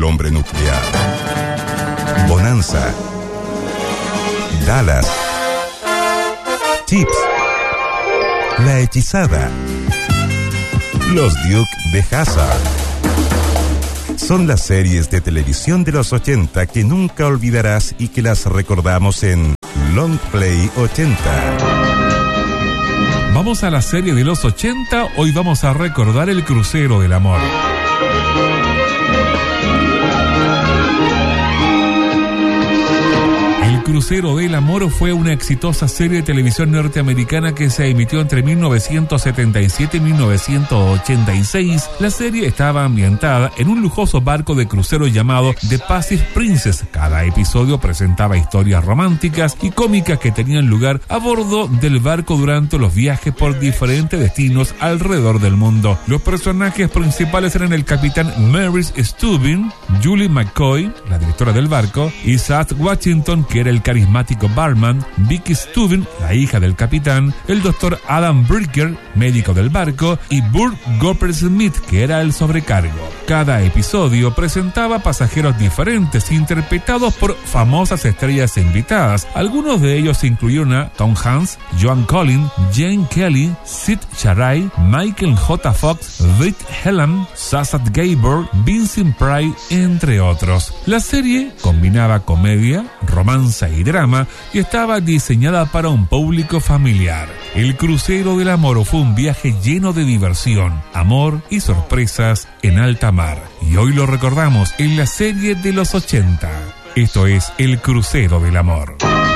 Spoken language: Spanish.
del hombre nuclear, Bonanza, Dallas, Chips, La Hechizada, Los Duke de Hazzard. Son las series de televisión de los 80 que nunca olvidarás y que las recordamos en Long Play 80. Vamos a la serie de los 80, hoy vamos a recordar El Crucero del Amor. El Crucero del Amor fue una exitosa serie de televisión norteamericana que se emitió entre 1977 y 1986. La serie estaba ambientada en un lujoso barco de crucero llamado The Pacific Princess. Cada episodio presentaba historias románticas y cómicas que tenían lugar a bordo del barco durante los viajes por diferentes destinos alrededor del mundo. Los personajes principales eran el capitán Maurice Steuben, Julie McCoy, la directora del barco, Isaac Washington, que era el carismático barman, Vicky Steuben, la hija del capitán, el doctor Adam Bricker, médico del barco, y Burt Gopper-Smith, que era el sobrecargo. Cada episodio presentaba pasajeros diferentes, interpretados por famosas estrellas invitadas. Algunos de ellos incluyeron a Tom Hanks, Joan Collins, Jane Kelly, Sid Charay, Michael J. Fox, Britt Hellam, Sasha Gabor, Vincent Price, entre otros. La serie combinaba comedia, romance y drama y estaba diseñada para un público familiar. El Crucero del Amor fue un viaje lleno de diversión, amor y sorpresas en alta mar. Y hoy lo recordamos en la serie de los 80. Esto es El Crucero del Amor.